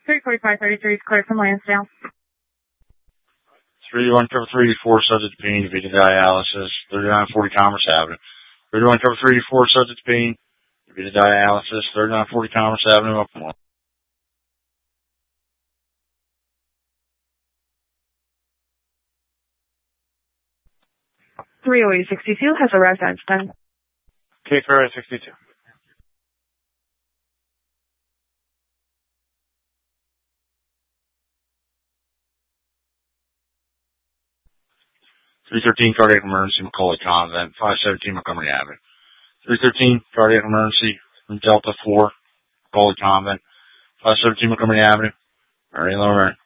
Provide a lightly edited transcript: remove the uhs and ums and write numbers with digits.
34533 is clear from Lansdale. 31 cover 384, subject to pain, to be dialysis, 3940 Commerce Avenue. 31 cover 384, subject to pain, to be dialysis, 3940 Commerce Avenue, Upmore. .30862 has arrived at Einstein. Okay, Ferrari 62. .313 cardiac emergency, Macaulay Convent, 517 Montgomery Avenue. .313 cardiac emergency from Delta 4, Macaulay Convent, 517 Montgomery Avenue. Mary Lower.